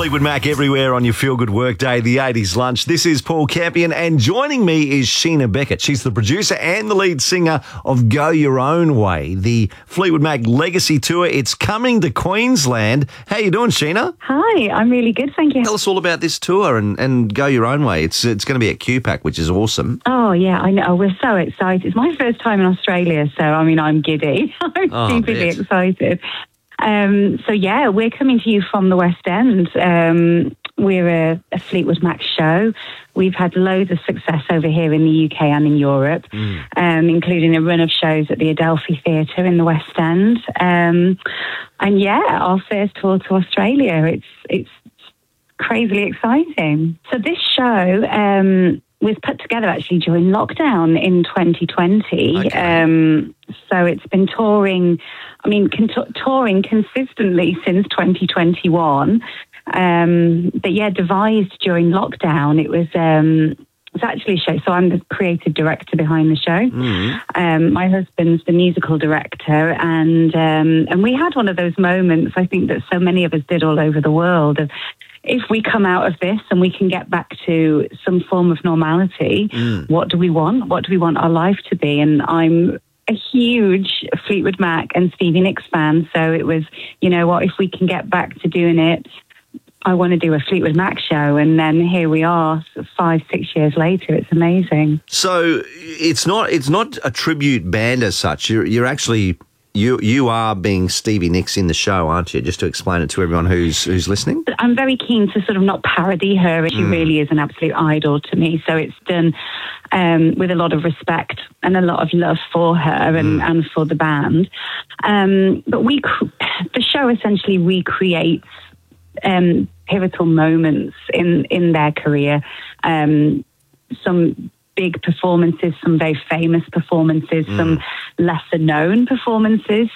Fleetwood Mac everywhere on your feel-good workday, the 80s lunch. This is Paul Campion, and joining me is Sheena Beckett. She's the producer and the lead singer of Go Your Own Way, the Fleetwood Mac Legacy Tour. It's coming to Queensland. How you doing, Sheena? Hi, I'm really good, thank you. Tell us all about this tour and Go Your Own Way. It's going to be at QPAC, which is awesome. Oh, yeah, I know. We're so excited. It's my first time in Australia, so, I'm giddy. I'm stupidly excited. We're coming to you from the West End. We're a Fleetwood Mac show. We've had loads of success over here in the UK and in Europe, including a run of shows at the Adelphi Theatre in the West End. Our first tour to Australia. It's crazily exciting. So this show was put together actually during lockdown in 2020. Okay. So it's been touring, touring consistently since 2021. Devised during lockdown. It was actually a show. So I'm the creative director behind the show. My husband's the musical director, and we had one of those moments, I think, that so many of us did all over the world, of if we come out of this and we can get back to some form of normality, what do we want? What do we want our life to be? And I'm a huge Fleetwood Mac and Stevie Nicks fan, so it was, you know what, if we can get back to doing it, I want to do a Fleetwood Mac show. And then here we are 5-6 years later. It's amazing. So it's not a tribute band as such. You're actually... You are being Stevie Nicks in the show, aren't you? Just to explain it to everyone who's listening. I'm very keen to sort of not parody her. She really is an absolute idol to me. So it's done with a lot of respect and a lot of love for her and for the band. But the show essentially recreates pivotal moments in their career. Some big performances, some very famous performances, some lesser known performances,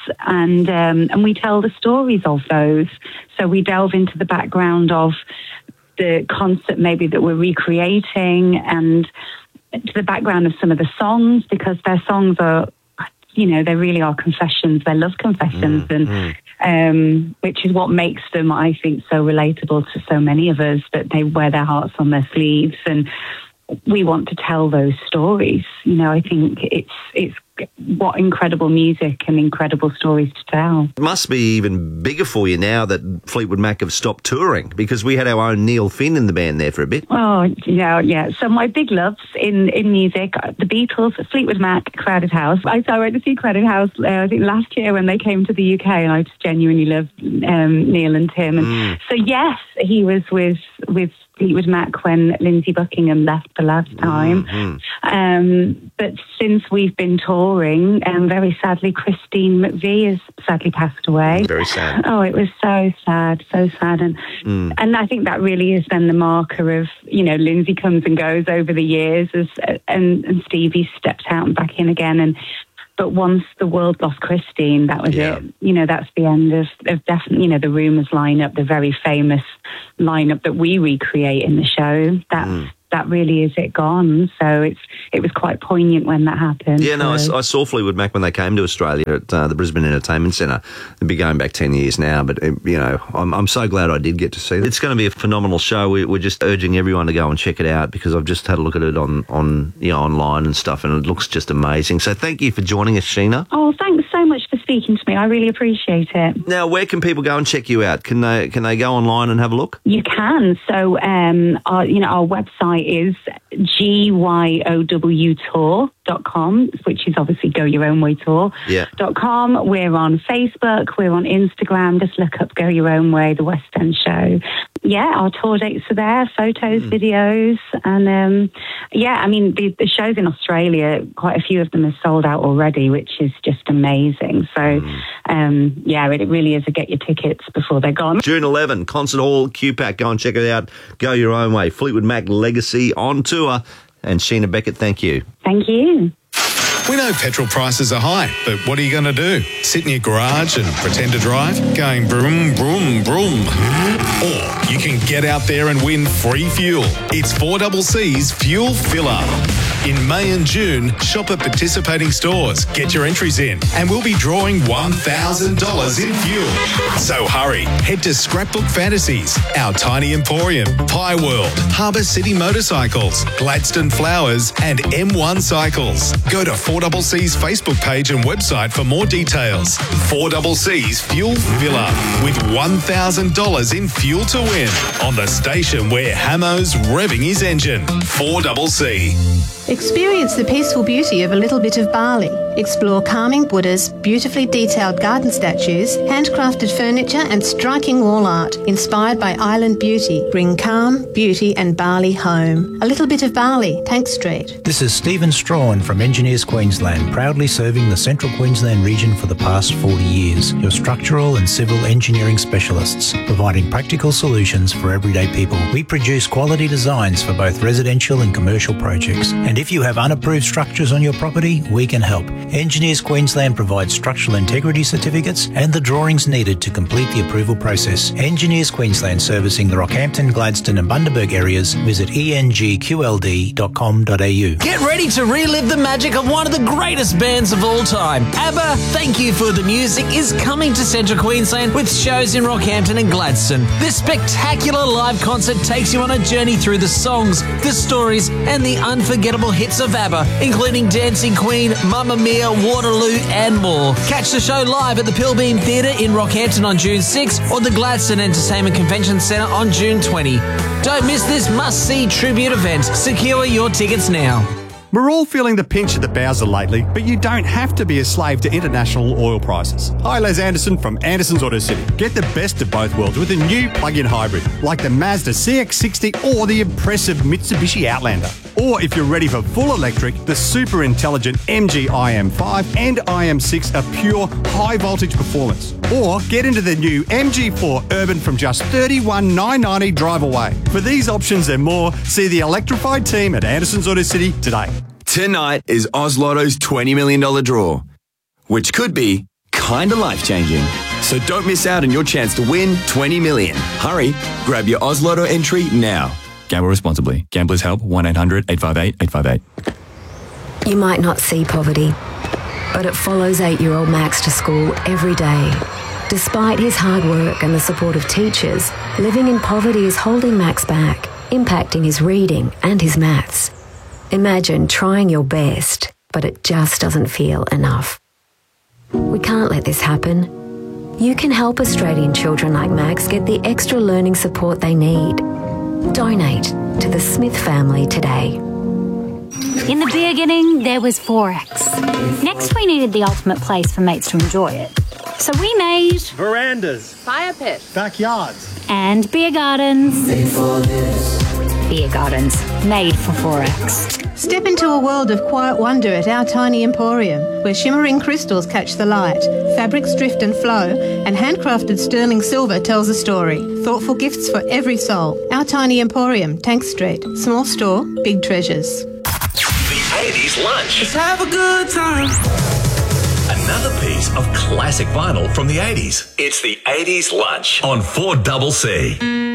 and we tell the stories of those. So we delve into the background of the concert maybe that we're recreating, and to the background of some of the songs, because their songs are, they really are confessions. They're love confessions, and which is what makes them, I think, so relatable to so many of us, that they wear their hearts on their sleeves. And we want to tell those stories. I think it's what incredible music and incredible stories to tell. It must be even bigger for you now that Fleetwood Mac have stopped touring, because we had our own Neil Finn in the band there for a bit. Oh, yeah. So my big loves in music, the Beatles, Fleetwood Mac, Crowded House. I went to see Crowded House, I think last year when they came to the UK, and I just genuinely loved Neil and Tim. And so yes, he was with Fleetwood Mac when Lindsey Buckingham left the last time. But since we've been touring, very sadly, Christine McVie has sadly passed away. Very sad. Oh, it was so sad. And I think that really is then the marker of, Lindsey comes and goes over the years, and Stevie stepped out and back in again. But once the world lost Christine, that was it. That's the end of definitely, the Rumours lineup, the very famous lineup that we recreate in the show. That really is it gone. So it was quite poignant when that happened. Yeah, no, I saw Fleetwood Mac when they came to Australia at the Brisbane Entertainment Centre. They've been going back 10 years now, but, I'm so glad I did get to see it. It's going to be a phenomenal show. We're just urging everyone to go and check it out, because I've just had a look at it on online and stuff, and it looks just amazing. So thank you for joining us, Sheena. Oh, thanks so much for speaking to me. I really appreciate it. Now, where can people go and check you out? Can they go online and have a look? You can. So, our website is gyowtour.com, which is obviously Go Your Own Way Tour.com. We're on Facebook, we're on Instagram. Just look up Go Your Own Way, the West End show. Yeah, our tour dates are there, photos, videos, and the shows in Australia, quite a few of them are sold out already, which is just amazing. So, it really is a get your tickets before they're gone. June 11, Concert Hall, QPAC. Go and check it out. Go Your Own Way. Fleetwood Mac Legacy on tour. And Sheena Beckett, thank you. Thank you. We know petrol prices are high, but what are you going to do? Sit in your garage and pretend to drive, going broom, broom, broom? Or you can get out there and win free fuel. It's 4CC's Fuel Filler. In May and June, shop at participating stores. Get your entries in and we'll be drawing $1,000 in fuel. So hurry, head to Scrapbook Fantasies, Our Tiny Emporium, Pie World, Harbour City Motorcycles, Gladstone Flowers and M1 Cycles. Go to 4CC's Facebook page and website for more details. 4CC's Fuel Villa with $1,000 in fuel to win on the station where Hamo's revving his engine. 4CC. Experience the peaceful beauty of a little bit of Bali. Explore calming Buddhas, beautifully detailed garden statues, handcrafted furniture and striking wall art inspired by island beauty. Bring calm, beauty and Bali home. A little bit of Bali, Tank Street. This is Stephen Strawn from Engineers Queensland, proudly serving the Central Queensland region for the past 40 years. Your structural and civil engineering specialists, providing practical solutions for everyday people. We produce quality designs for both residential and commercial projects. And if you have unapproved structures on your property, we can help. Engineers Queensland provides structural integrity certificates and the drawings needed to complete the approval process. Engineers Queensland, servicing the Rockhampton, Gladstone and Bundaberg areas. Visit engqld.com.au. Get ready to relive the magic of one of the greatest bands of all time. ABBA, Thank You for the Music, is coming to Central Queensland with shows in Rockhampton and Gladstone. This spectacular live concert takes you on a journey through the songs, the stories and the unforgettable hits of ABBA, including Dancing Queen, Mamma Mia, Waterloo and more. Catch the show live at the Pilbeam Theatre in Rockhampton on June 6 or the Gladstone Entertainment Convention Centre on June 20. Don't miss this must-see tribute event. Secure your tickets now. We're all feeling the pinch at the Bowser lately, but you don't have to be a slave to international oil prices. Hi, Les Anderson from Anderson's Auto City. Get the best of both worlds with a new plug-in hybrid, like the Mazda CX-60 or the impressive Mitsubishi Outlander. Or if you're ready for full electric, the super intelligent MG IM5 and IM6 are pure high-voltage performance. Or get into the new MG4 Urban from just $31,990 drive away. For these options and more, see the electrified team at Anderson's Auto City today. Tonight is Oz Lotto's $20 million draw, which could be kinda life-changing. So don't miss out on your chance to win $20 million. Hurry, grab your Oz Lotto entry now. Gamble responsibly. Gamblers Help 1-800-858-858. You might not see poverty, but it follows 8-year-old Max to school every day. Despite his hard work and the support of teachers, living in poverty is holding Max back, impacting his reading and his maths. Imagine trying your best, but it just doesn't feel enough. We can't let this happen. You can help Australian children like Max get the extra learning support they need. Donate to the Smith family today. In the beginning, there was Forex. Next, we needed the ultimate place for mates to enjoy it. So we made verandas, fire pits, backyards, and beer gardens. Made for this. Beer gardens, made for Forex. Step into a world of quiet wonder at Our Tiny Emporium, where shimmering crystals catch the light, fabrics drift and flow, and handcrafted sterling silver tells a story. Thoughtful gifts for every soul. Our Tiny Emporium, Tank Street. Small store, big treasures. The 80s Lunch. Let's have a good time. Another piece of classic vinyl from the 80s. It's the 80s Lunch on 4CC.